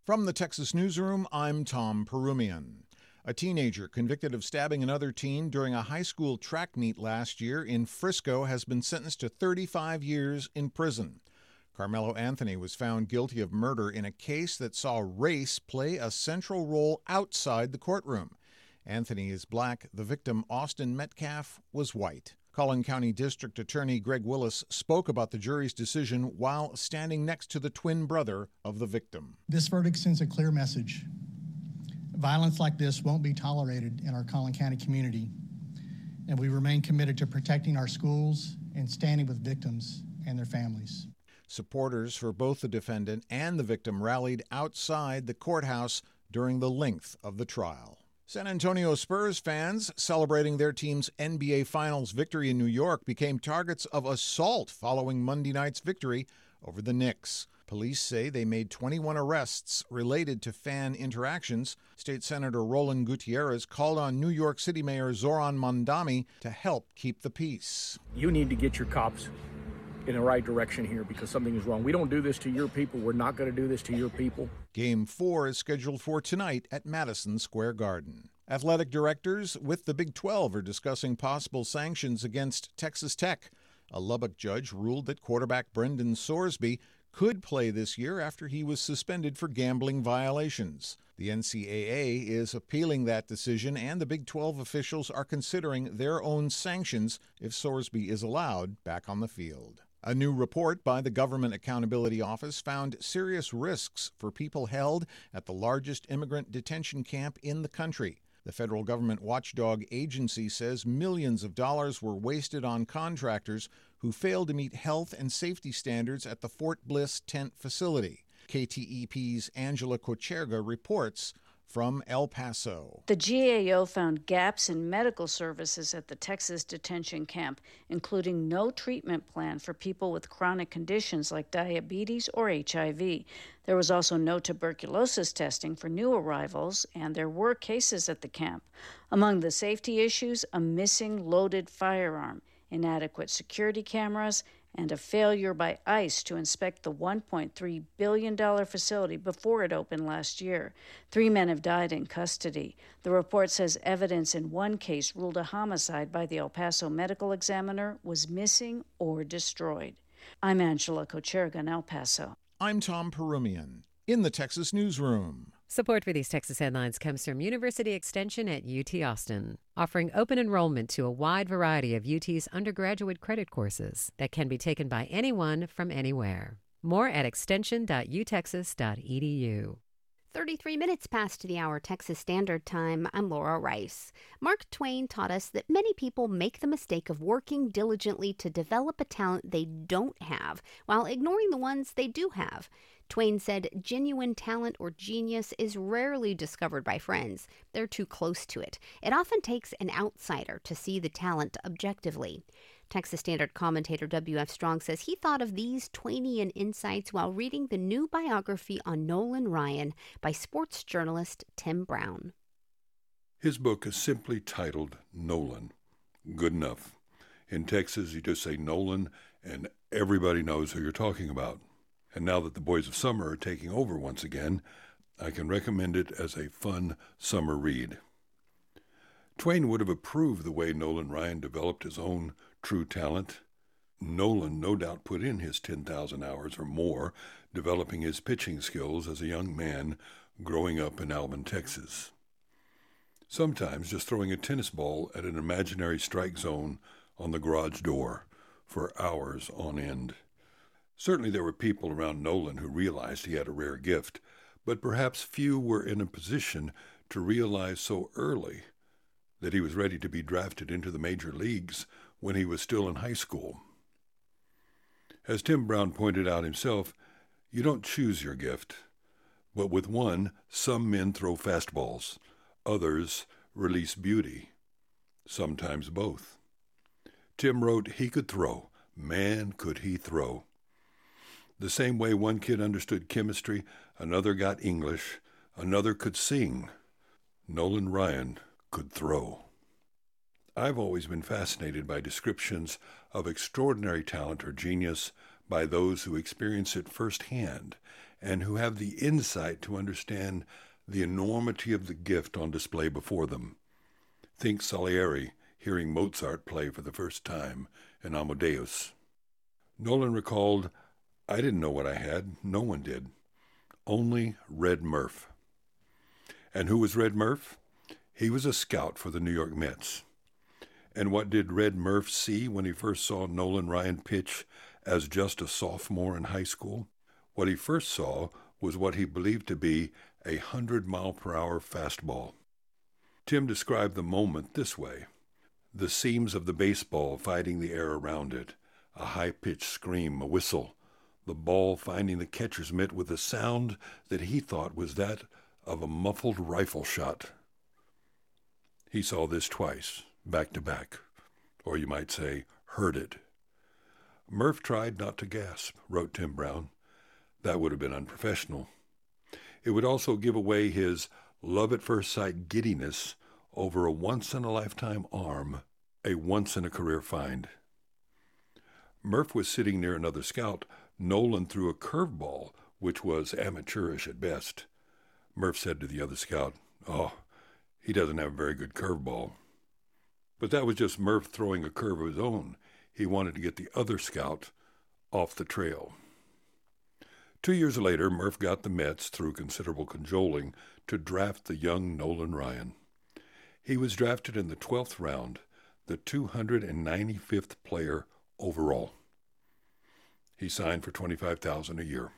From the Texas Newsroom, I'm Tom Perumian. A teenager convicted of stabbing another teen during a high school track meet last year in Frisco has been sentenced to 35 years in prison. Carmelo Anthony was found guilty of murder in a case that saw race play a central role outside the courtroom. Anthony is black. The victim, Austin Metcalf, was white. Collin County District Attorney Greg Willis spoke about the jury's decision while standing next to the twin brother of the victim. This verdict sends a clear message. Violence like this won't be tolerated in our Collin County community, and we remain committed to protecting our schools and standing with victims and their families. Supporters for both the defendant and the victim rallied outside the courthouse during the length of the trial. San Antonio Spurs fans celebrating their team's NBA Finals victory in New York became targets of assault following Monday night's victory over the Knicks. Police say they made 21 arrests related to fan interactions. State Senator Roland Gutierrez called on New York City Mayor Zoran Mondami to help keep the peace. You need to get your cops in the right direction here because something is wrong. We don't do this to your people. We're not going to do this to your people. Game 4 is scheduled for tonight at Madison Square Garden. Athletic directors with the Big 12 are discussing possible sanctions against Texas Tech. A Lubbock judge ruled that quarterback Brendan Sorsby could play this year after he was suspended for gambling violations. The NCAA is appealing that decision, and the Big 12 officials are considering their own sanctions if Sorsby is allowed back on the field. A new report by the Government Accountability Office found serious risks for people held at the largest immigrant detention camp in the country. The federal government watchdog agency says millions of dollars were wasted on contractors who failed to meet health and safety standards at the Fort Bliss tent facility. KTEP's Angela Kocherga reports from El Paso. The GAO found gaps in medical services at the Texas detention camp, including no treatment plan for people with chronic conditions like diabetes or HIV. There was also no tuberculosis testing for new arrivals, and there were cases at the camp. Among the safety issues, a missing loaded firearm, inadequate security cameras, and a failure by ICE to inspect the $1.3 billion facility before it opened last year. 3 men have died in custody. The report says evidence in one case ruled a homicide by the El Paso medical examiner was missing or destroyed. I'm Angela Kocherga in El Paso. I'm Tom Perumian in the Texas Newsroom. Support for these Texas headlines comes from University Extension at UT Austin, offering open enrollment to a wide variety of UT's undergraduate credit courses that can be taken by anyone from anywhere. More at extension.utexas.edu. 33 minutes past the hour Texas Standard Time. I'm Laura Rice. Mark Twain taught us that many people make the mistake of working diligently to develop a talent they don't have while ignoring the ones they do have. Twain said genuine talent or genius is rarely discovered by friends. They're too close to it. It often takes an outsider to see the talent objectively. Texas Standard commentator W.F. Strong says he thought of these Twainian insights while reading the new biography on Nolan Ryan by sports journalist Tim Brown. His book is simply titled Nolan. Good enough. In Texas, you just say Nolan, and everybody knows who you're talking about. And now that the Boys of Summer are taking over once again, I can recommend it as a fun summer read. Twain would have approved the way Nolan Ryan developed his own true talent. Nolan no doubt put in his 10,000 hours or more developing his pitching skills as a young man growing up in Alvin, Texas. Sometimes just throwing a tennis ball at an imaginary strike zone on the garage door for hours on end. Certainly there were people around Nolan who realized he had a rare gift, but perhaps few were in a position to realize so early that he was ready to be drafted into the major leagues when he was still in high school. As Tim Brown pointed out himself, you don't choose your gift, but with one, some men throw fastballs, others release beauty, sometimes both. Tim wrote he could throw, man could he throw. The same way one kid understood chemistry, another got English, another could sing. Nolan Ryan could throw. I've always been fascinated by descriptions of extraordinary talent or genius by those who experience it firsthand and who have the insight to understand the enormity of the gift on display before them. Think Salieri hearing Mozart play for the first time in Amadeus. Nolan recalled, "I didn't know what I had. No one did. Only Red Murph." And who was Red Murph? He was a scout for the New York Mets. And what did Red Murph see when he first saw Nolan Ryan pitch as just a sophomore in high school? What he first saw was what he believed to be a 100-mile-per-hour fastball. Tim described the moment this way: the seams of the baseball fighting the air around it, a high-pitched scream, a whistle, the ball finding the catcher's mitt with a sound that he thought was that of a muffled rifle shot. He saw this twice, back to back, or you might say, heard it. Murph tried not to gasp, wrote Tim Brown. That would have been unprofessional. It would also give away his love-at-first-sight giddiness over a once-in-a-lifetime arm, a once-in-a-career find. Murph was sitting near another scout. Nolan threw a curveball, which was amateurish at best. Murph said to the other scout, "Oh, he doesn't have a very good curveball." But that was just Murph throwing a curve of his own. He wanted to get the other scout off the trail. 2 years later, Murph got the Mets, through considerable cajoling, to draft the young Nolan Ryan. He was drafted in the 12th round, the 295th player overall. He signed for $25,000 a year.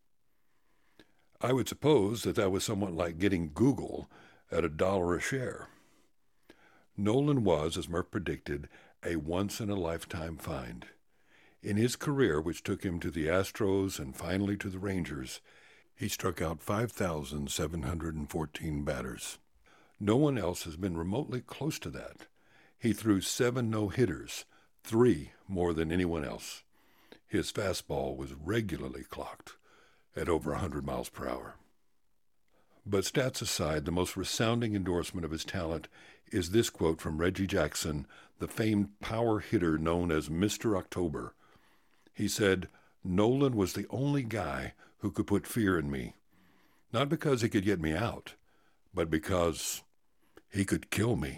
I would suppose that was somewhat like getting Google at $1 a share. Nolan was, as Murph predicted, a once-in-a-lifetime find. In his career, which took him to the Astros and finally to the Rangers, he struck out 5,714 batters. No one else has been remotely close to that. He threw 7 no-hitters, 3 more than anyone else. His fastball was regularly clocked at over 100 miles per hour. But stats aside, the most resounding endorsement of his talent is this quote from Reggie Jackson, the famed power hitter known as Mr. October. He said, "Nolan was the only guy who could put fear in me, not because he could get me out, but because he could kill me."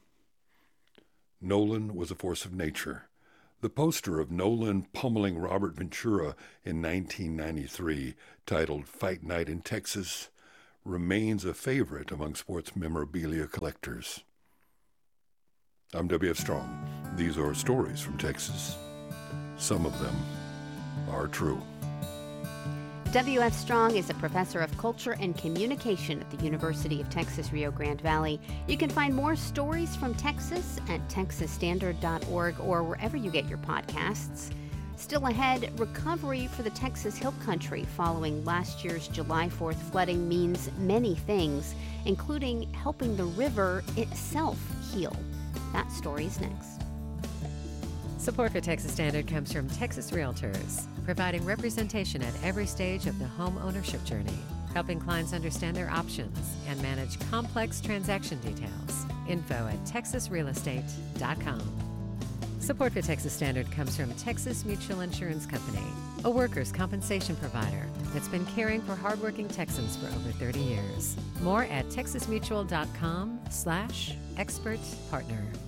Nolan was a force of nature. The poster of Nolan pummeling Robert Ventura in 1993, titled "Fight Night in Texas," remains a favorite among sports memorabilia collectors. I'm W.F. Strong. These are stories from Texas. Some of them are true. W.F. Strong is a professor of culture and communication at the University of Texas, Rio Grande Valley. You can find more stories from Texas at texasstandard.org or wherever you get your podcasts. Still ahead, recovery for the Texas Hill Country following last year's July 4th flooding means many things, including helping the river itself heal. That story is next. Support for Texas Standard comes from Texas Realtors, providing representation at every stage of the home ownership journey, helping clients understand their options and manage complex transaction details. Info at texasrealestate.com. Support for Texas Standard comes from Texas Mutual Insurance Company, a workers' compensation provider that's been caring for hardworking Texans for over 30 years. More at texasmutual.com/expert partner.